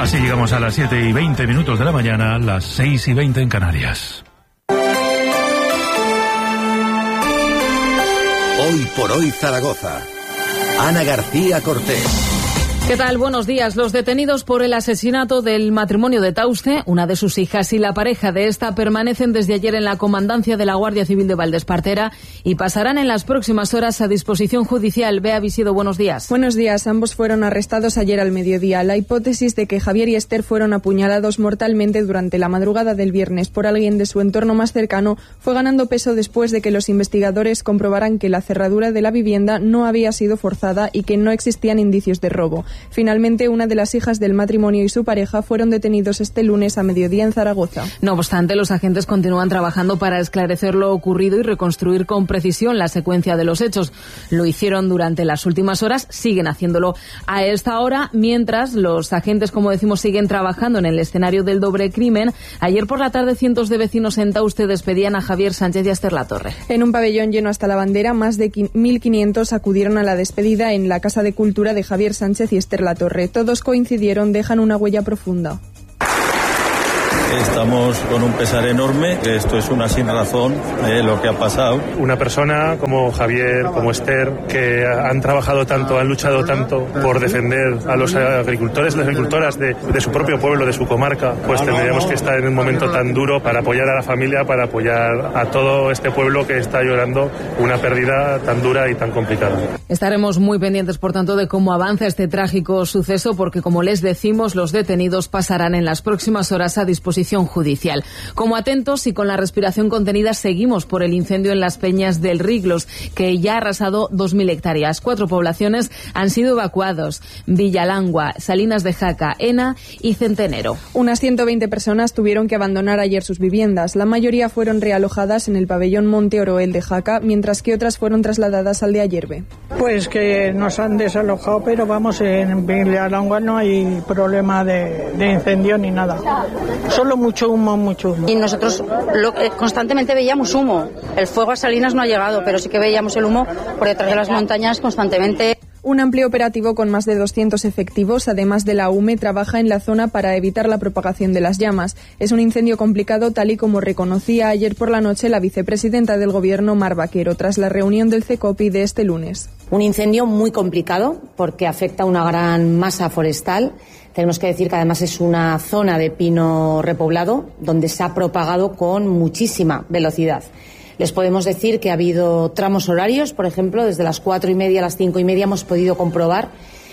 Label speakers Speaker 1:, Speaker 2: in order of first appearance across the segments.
Speaker 1: Así llegamos a las 7:20 de la mañana, las 6:20 en Canarias.
Speaker 2: Hoy por hoy Zaragoza. Ana García Cortés.
Speaker 3: ¿Qué tal? Buenos días. Los detenidos por el asesinato del matrimonio de Tauste, una de sus hijas y la pareja de esta, permanecen desde ayer en la comandancia de la Guardia Civil de Valdespartera y pasarán en las próximas horas a disposición judicial. Bea Visido, buenos días.
Speaker 4: Buenos días. Ambos fueron arrestados ayer al mediodía. La hipótesis de que Javier y Esther fueron apuñalados mortalmente durante la madrugada del viernes por alguien de su entorno más cercano fue ganando peso después de que los investigadores comprobaran que la cerradura de la vivienda no había sido forzada y que no existían indicios de robo. Finalmente, una de las hijas del matrimonio y su pareja fueron detenidos este lunes a mediodía en Zaragoza.
Speaker 3: No obstante, los agentes continúan trabajando para esclarecer lo ocurrido y reconstruir con precisión la secuencia de los hechos. Lo hicieron durante las últimas horas, siguen haciéndolo a esta hora, mientras los agentes, como decimos, siguen trabajando en el escenario del doble crimen. Ayer por la tarde, cientos de vecinos en Tauste despedían a Javier Sánchez y a Esther Latorre.
Speaker 4: En un pabellón lleno hasta la bandera, más de 1.500 acudieron a la despedida en la Casa de Cultura de Javier Sánchez y Esther Latorre. Todos coincidieron, dejan una huella profunda.
Speaker 5: Estamos con un pesar enorme, esto es una sin razón, lo que ha pasado.
Speaker 6: Una persona como Javier, como Esther, que han trabajado tanto, han luchado tanto por defender a los agricultores y las agricultoras de su propio pueblo, de su comarca, pues tendríamos que estar en un momento tan duro para apoyar a la familia, para apoyar a todo este pueblo que está llorando una pérdida tan dura y tan complicada.
Speaker 3: Estaremos muy pendientes, por tanto, de cómo avanza este trágico suceso, porque, como les decimos, los detenidos pasarán en las próximas horas a disposición judicial. Como atentos y con la respiración contenida, seguimos por el incendio en las Peñas del Riglos, que ya ha arrasado 2.000 hectáreas. 4 poblaciones han sido evacuados: Villalangua, Salinas de Jaca, Ena y Centenero.
Speaker 4: Unas 120 personas tuvieron que abandonar ayer sus viviendas. La mayoría fueron realojadas en el pabellón Monte Oroel de Jaca, mientras que otras fueron trasladadas al de Ayerbe.
Speaker 7: Pues que nos han desalojado, pero vamos, en Villalangua no hay problema de incendio ni nada. Solo mucho humo.
Speaker 8: Y nosotros constantemente veíamos humo. El fuego a Salinas no ha llegado, pero sí que veíamos el humo por detrás de las montañas constantemente.
Speaker 4: Un amplio operativo con más de 200 efectivos, además de la UME, trabaja en la zona para evitar la propagación de las llamas. Es un incendio complicado, tal y como reconocía ayer por la noche la vicepresidenta del Gobierno, Mar Vaquero, tras la reunión del CECOPI de este lunes.
Speaker 9: Un incendio muy complicado porque afecta a una gran masa forestal. Tenemos que decir que además es una zona de pino repoblado donde se ha propagado con muchísima velocidad. Les podemos decir que ha habido tramos horarios, por ejemplo, desde las 4:30 a las 5:30 hemos podido comprobar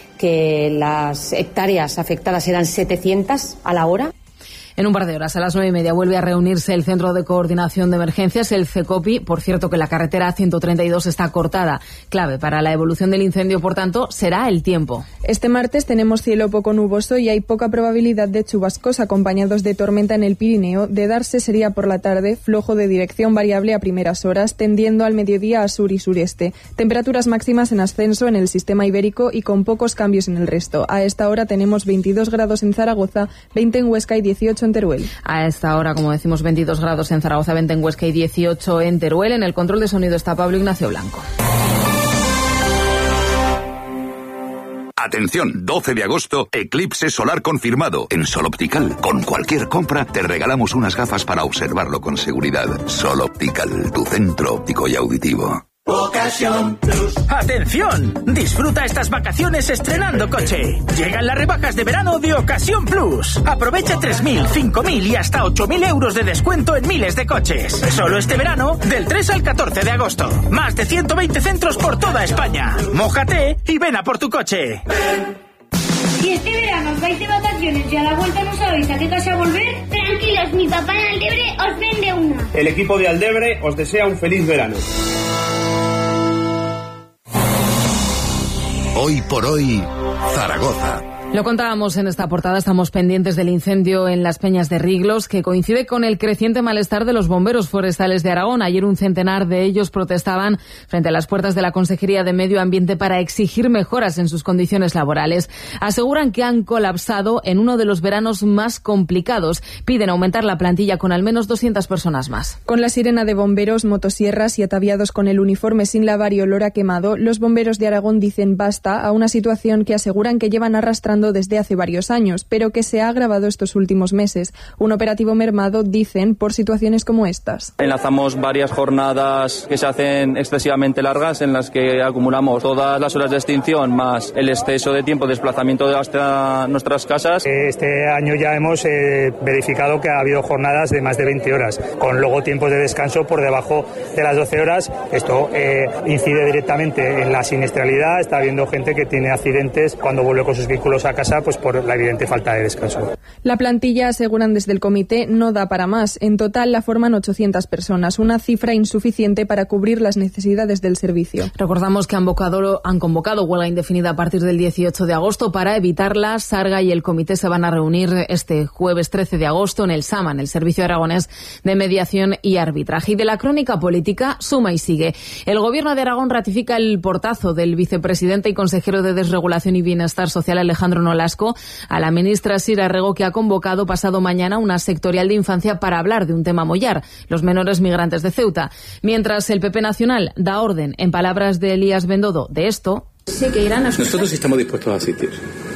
Speaker 9: que las hectáreas afectadas eran 700 a la hora.
Speaker 3: En un par de horas, a las 9:30, vuelve a reunirse el Centro de Coordinación de Emergencias, el CECOPI. Por cierto, que la carretera 132 está cortada. Clave para la evolución del incendio, por tanto, será el tiempo.
Speaker 4: Este martes tenemos cielo poco nuboso y hay poca probabilidad de chubascos acompañados de tormenta en el Pirineo. De darse sería por la tarde, flojo de dirección variable a primeras horas, tendiendo al mediodía a sur y sureste. Temperaturas máximas en ascenso en el sistema ibérico y con pocos cambios en el resto. A esta hora tenemos 22 grados en Zaragoza, 20 en Huesca y 18 en Teruel.
Speaker 3: A esta hora, como decimos, 22 grados en Zaragoza, 20 en Huesca y 18 en Teruel. En el control de sonido está Pablo Ignacio Blanco.
Speaker 2: Atención, 12 de agosto, eclipse solar confirmado. En Sol Optical, con cualquier compra, te regalamos unas gafas para observarlo con seguridad. Sol Optical, tu centro óptico y auditivo.
Speaker 10: Ocasión Plus. ¡Atención! Disfruta estas vacaciones estrenando coche. Llegan las rebajas de verano de Ocasión Plus. Aprovecha 3.000, 5.000 y hasta 8.000 euros de descuento en miles de coches. Solo este verano, del 3 al 14 de agosto. Más de 120 centros por toda España. Mójate y ven a por tu coche.
Speaker 11: Si este verano os vais de vacaciones y a la vuelta no sabéis a qué casa volver, tranquilos, mi papá en Aldebre os vende una.
Speaker 12: El equipo de Aldebre os desea un feliz verano.
Speaker 2: Hoy por hoy, Zaragoza.
Speaker 3: Lo contábamos en esta portada, estamos pendientes del incendio en las Peñas de Riglos, que coincide con el creciente malestar de los bomberos forestales de Aragón. Ayer un centenar de ellos protestaban frente a las puertas de la Consejería de Medio Ambiente para exigir mejoras en sus condiciones laborales. Aseguran que han colapsado en uno de los veranos más complicados. Piden aumentar la plantilla con al menos 200 personas más.
Speaker 4: Con la sirena de bomberos, motosierras y ataviados con el uniforme sin lavar y olor a quemado, los bomberos de Aragón dicen basta a una situación que aseguran que llevan arrastrando trabajando desde hace varios años, pero que se ha agravado estos últimos meses. Un operativo mermado, dicen, por situaciones como estas.
Speaker 5: Enlazamos varias jornadas que se hacen excesivamente largas, en las que acumulamos todas las horas de extinción más el exceso de tiempo de desplazamiento hasta nuestras casas.
Speaker 13: Este año ya hemos verificado que ha habido jornadas de más de 20 horas, con luego tiempos de descanso por debajo de las 12 horas. Esto incide directamente en la siniestralidad. Está habiendo gente que tiene accidentes cuando vuelve con sus vehículos a casa, pues por la evidente falta de descanso.
Speaker 4: La plantilla, aseguran desde el comité, no da para más. En total la forman 800 personas, una cifra insuficiente para cubrir las necesidades del servicio.
Speaker 3: Recordamos que han convocado huelga indefinida a partir del 18 de agosto para evitarla. Sarga y el comité se van a reunir este jueves 13 de agosto en el SAMAN, el Servicio Aragonés de Mediación y Arbitraje. Y de la crónica política, suma y sigue. El Gobierno de Aragón ratifica el portazo del vicepresidente y consejero de Desregulación y Bienestar Social, Alejandro Nolasco, a la ministra Sira Rego, que ha convocado pasado mañana una sectorial de infancia para hablar de un tema mollar, los menores migrantes de Ceuta. Mientras el PP Nacional da orden, en palabras de Elías Bendodo, de esto.
Speaker 14: Sí, que irán a... Nosotros estamos dispuestos a asistir,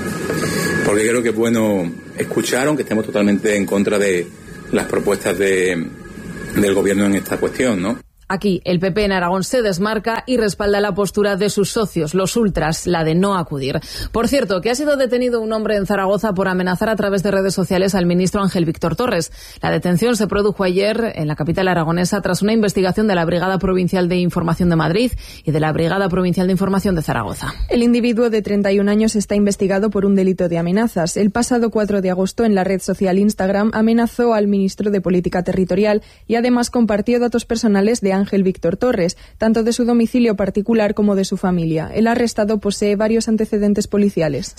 Speaker 14: porque creo que es bueno escuchar, aunque estemos totalmente en contra de las propuestas del Gobierno en esta cuestión, ¿no?
Speaker 3: Aquí, el PP en Aragón se desmarca y respalda la postura de sus socios, los ultras, la de no acudir. Por cierto, que ha sido detenido un hombre en Zaragoza por amenazar a través de redes sociales al ministro Ángel Víctor Torres. La detención se produjo ayer en la capital aragonesa tras una investigación de la Brigada Provincial de Información de Madrid y de la Brigada Provincial de Información de Zaragoza.
Speaker 4: El individuo de 31 años está investigado por un delito de amenazas. El pasado 4 de agosto, en la red social Instagram, amenazó al ministro de Política Territorial y además compartió datos personales de Ángel Víctor Torres, tanto de su domicilio particular como de su familia. El arrestado posee varios antecedentes policiales.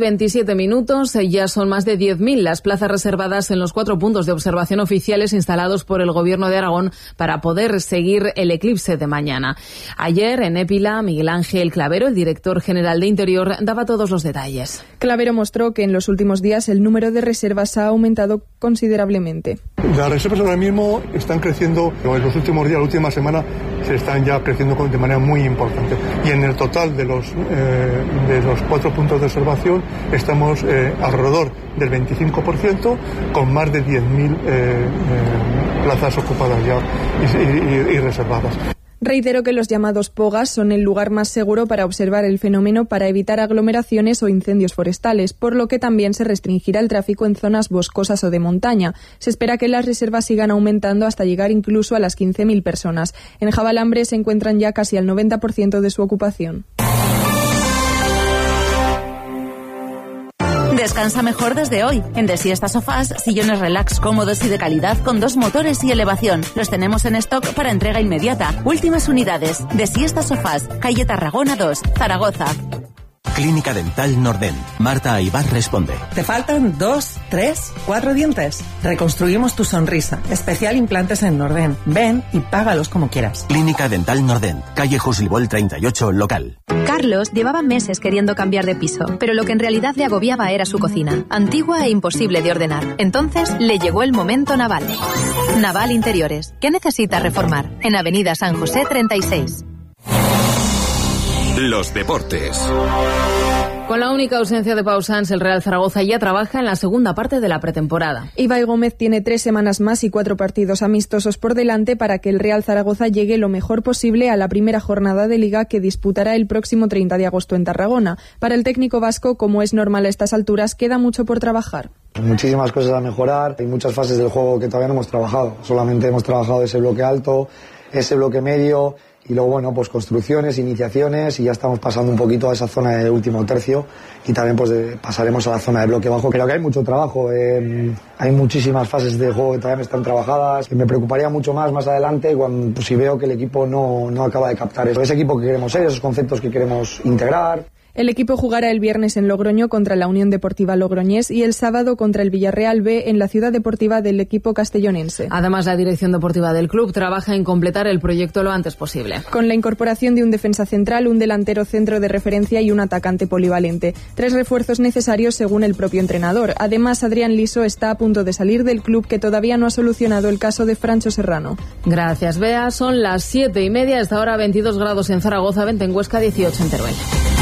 Speaker 3: 7:27, ya son más de 10.000 las plazas reservadas en los 4 puntos de observación oficiales instalados por el Gobierno de Aragón para poder seguir el eclipse de mañana. Ayer, en Épila, Miguel Ángel Clavero, el director general de Interior, daba todos los detalles.
Speaker 4: Clavero mostró que en los últimos días el número de reservas ha aumentado considerablemente.
Speaker 15: Las reservas ahora mismo están creciendo, en los últimos días, la última semana, se están ya creciendo de manera muy importante. Y en el total de los 4 puntos de observación estamos alrededor del 25%, con más de 10.000 plazas ocupadas ya y reservadas.
Speaker 4: Reitero que los llamados POGAS son el lugar más seguro para observar el fenómeno para evitar aglomeraciones o incendios forestales, por lo que también se restringirá el tráfico en zonas boscosas o de montaña. Se espera que las reservas sigan aumentando hasta llegar incluso a las 15.000 personas. En Javalambre se encuentran ya casi al 90% de su ocupación.
Speaker 16: Descansa mejor desde hoy. En De Siesta Sofás, sillones relax cómodos y de calidad con 2 motores y elevación. Los tenemos en stock para entrega inmediata. Últimas unidades. De Siesta Sofás, calle Tarragona 2, Zaragoza.
Speaker 17: Clínica Dental Nordent. Marta Aybar responde.
Speaker 18: ¿Te faltan 2, 3, 4 dientes? Reconstruimos tu sonrisa. Especial implantes en Nordent. Ven y págalos como quieras.
Speaker 17: Clínica Dental Nordent. Calle Jusilbol 38, local.
Speaker 19: Carlos llevaba meses queriendo cambiar de piso, pero lo que en realidad le agobiaba era su cocina, antigua e imposible de ordenar. Entonces le llegó el momento Naval. Naval Interiores. ¿Qué necesita reformar? En Avenida San José 36.
Speaker 2: Los deportes.
Speaker 3: Con la única ausencia de Pau Sanz, el Real Zaragoza ya trabaja en la segunda parte de la pretemporada.
Speaker 4: Ibai Gómez tiene 3 semanas más y 4 partidos amistosos por delante para que el Real Zaragoza llegue lo mejor posible a la primera jornada de Liga que disputará el próximo 30 de agosto en Tarragona. Para el técnico vasco, como es normal a estas alturas, queda mucho por trabajar.
Speaker 20: Muchísimas cosas a mejorar, hay muchas fases del juego que todavía no hemos trabajado. Solamente hemos trabajado ese bloque alto, ese bloque medio. Y luego, bueno, pues construcciones, iniciaciones, y ya estamos pasando un poquito a esa zona de último tercio y también pues pasaremos a la zona de bloque bajo. Creo que hay mucho trabajo, hay muchísimas fases de juego que todavía no están trabajadas, que me preocuparía mucho más adelante cuando, pues, si veo que el equipo no acaba de captar eso. Ese equipo que queremos ser, esos conceptos que queremos integrar.
Speaker 4: El equipo jugará el viernes en Logroño contra la Unión Deportiva Logroñés y el sábado contra el Villarreal B en la ciudad deportiva del equipo castellonense.
Speaker 3: Además, la dirección deportiva del club trabaja en completar el proyecto lo antes posible.
Speaker 4: Con la incorporación de un defensa central, un delantero centro de referencia y un atacante polivalente. 3 refuerzos necesarios según el propio entrenador. Además, Adrián Liso está a punto de salir del club, que todavía no ha solucionado el caso de Francho Serrano.
Speaker 3: Gracias, Bea. Son las 7:30, hasta ahora 22 grados en Zaragoza, 20 en Huesca, 18 en Teruel.